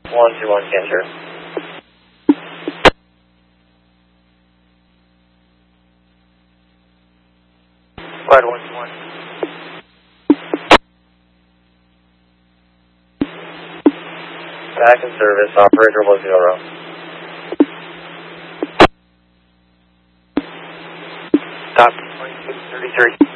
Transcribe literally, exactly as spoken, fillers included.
one two one Cancer. Flight one two one. Back in service, operator was zero. Stop, twenty-six thirty-three.